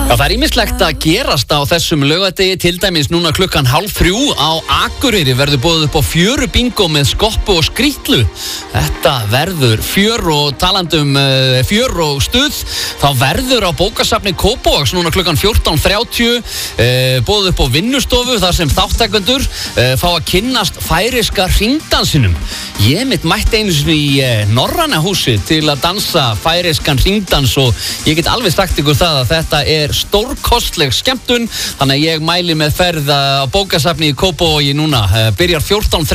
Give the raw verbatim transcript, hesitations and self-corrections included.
Já, það er ýmislegt að gerast á þessum laugardegi, til dæmis núna klukkan hálf þrjú á Akureyri verður boðið upp á fjörubingo með skoppu og skrýtlu. Þetta verður fjör og talandum uh, fjör og stuð, þá verður á bókasafni Kópavogs núna klukkan fjórtán þrjátíu uh, boðið upp á vinnustofu þar sem þátttakendur uh, fá að kynnast færiska hringdansinum. Ég mitt mætti einu sinni í uh, Norræna húsi til að dansa færiskan hringdans og ég get alveg sagt ykkur það að þetta er stórkostleg skemmtun, þannig að ég mæli með ferð á bókasafni í Kópavogi núna, byrjar fjórtán þrjátíu.